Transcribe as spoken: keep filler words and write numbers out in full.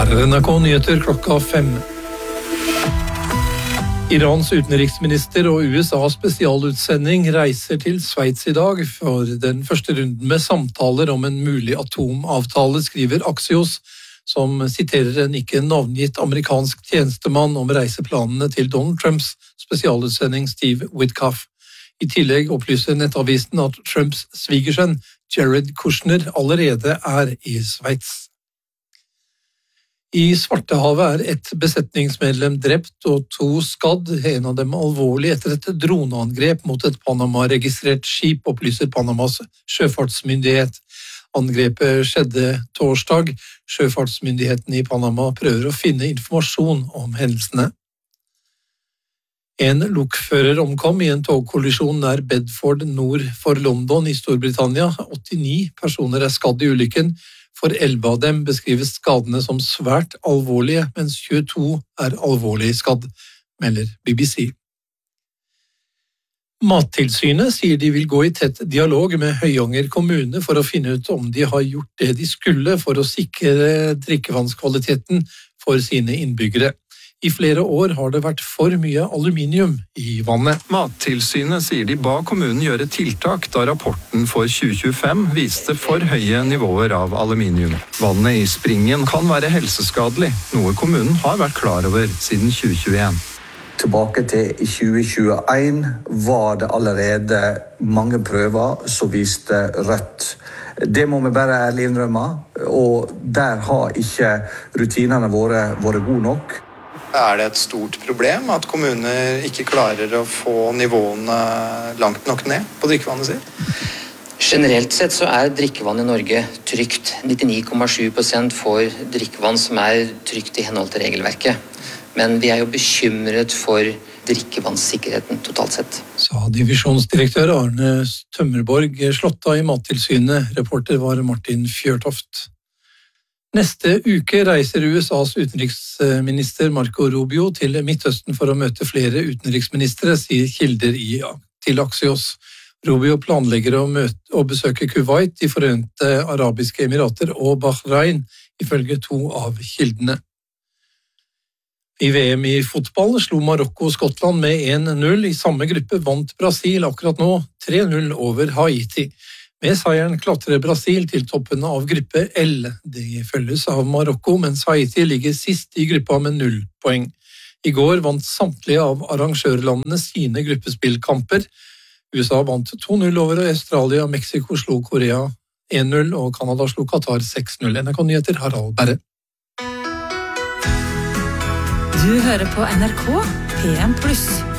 Her er N R K Nyheter klokka fem. Irans utenriksminister og U S A spesialutsending reiser til Sveits i dag for den første runden med samtaler om en mulig atomavtale, skriver Axios, som siterer en ikke navngitt amerikansk tjenestemann om reiseplanene til Donald Trumps spesialutsending Steve Witkoff. I tillegg opplyser nettavisen at Trumps svigersønn Jared Kushner allerede er i Sveits. I Svartehavet er et besetningsmedlem drept og to skadd, en av dem alvorlig etter et droneangrep mot et Panama-registrert skip, opplyser Panamas sjøfartsmyndighet. Angrepet skjedde torsdag. Sjøfartsmyndigheten i Panama prøver å finne informasjon om hendelsene. En lokfører omkom i en togkollisjon nær Bedford nord for London i Storbritannia. åttini personer er skadd i ulykken. For elleve av dem beskrives skadene som svært alvorlige, mens tjueto er alvorlig skadd, melder B B C. Mattilsynet sier de vil gå i tett dialog med Høyanger kommune for å finne ut om de har gjort det de skulle for å sikre drikkevannskvaliteten for sine innbyggere. I flere år har det vært for mye aluminium i vannet. Mattilsynet sier de ba kommunen gjøre tiltak da rapporten for tjue tjuefem viste for høye nivåer av aluminium. Vannet i springen kan være helseskadelig, noe kommunen har vært klar over siden tjue tjueen. Tilbake til tjue tjueen var det allerede mange prøver som viste rødt. Det må vi bare ærlig innrømme, og der har ikke rutinene våre vært gode nok. Er det et stort problem at kommuner ikke klarer å få nivåene langt nok ned på drikkevannet sitt? Generelt sett så er drikkevann i Norge trygt. nittini komma sju prosent får drikkevann som er trygt i henhold til regelverket. Men vi er jo bekymret for drikkevannssikkerheten totalt sett. Sa divisjonsdirektør Arne Tømmerborg Slåtta i Mattilsynet. Reporter var Martin Fjørtoft. Neste uke reiser U S A's utenriksminister Marco Rubio til Midtøsten for å møte flere utenriksministre, sier kilder i, til Axios. Rubio planlegger å, møte, å besøke Kuwait, De Forente Arabiske Emirater og Bahrain, ifølge to av kildene. I V M i fotball slo Marokko Skottland med en null. I samme gruppe vant Brasil akkurat nå tre null over Haiti. Med seieren klatrer Brasil til toppen av gruppe L. Det følges av Marokko, mens Haiti ligger sist i gruppa med null poeng. I går vant samtlige av arrangørlandene sine gruppespillkamper. U S A vant to null over Australia, Mexico slo Korea en null, og Canada slo Qatar seks null. N R K Nyheter, Harald Berre. Du hører på N R K P en pluss.